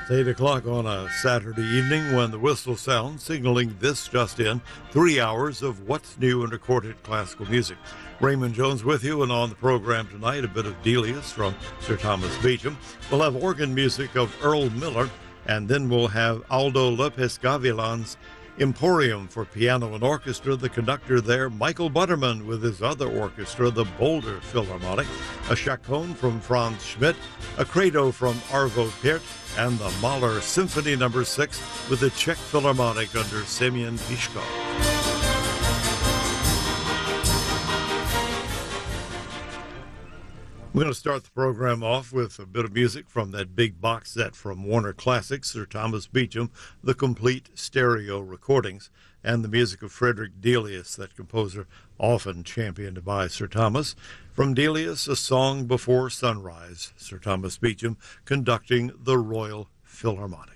It's 8 o'clock on a Saturday evening when the whistle sounds, signaling this just in, 3 hours of what's new in recorded classical music. Raymond Jones with you, and on the program tonight, a bit of Delius from Sir Thomas Beecham. We'll have organ music of Earl Miller, and then we'll have Aldo Lopez Gavilan's Emporium for piano and orchestra. The conductor there, Michael Butterman, with his other orchestra, the Boulder Philharmonic, a chaconne from Franz Schmidt, a credo from Arvo Pärt, and the Mahler Symphony No. 6 with the Czech Philharmonic under Semyon Pishkov. We're going to start the program off with a bit of music from that big box set from Warner Classics, Sir Thomas Beecham, the complete stereo recordings, and the music of Frederick Delius, that composer often championed by Sir Thomas. From Delius, A Song Before Sunrise, Sir Thomas Beecham conducting the Royal Philharmonic.